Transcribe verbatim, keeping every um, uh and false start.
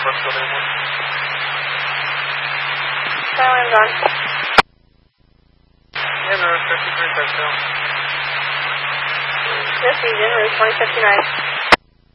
Northwest building one. Skyline's on. Yeah, North fifty-three, touchdown. This season, Route twenty fifty-nine.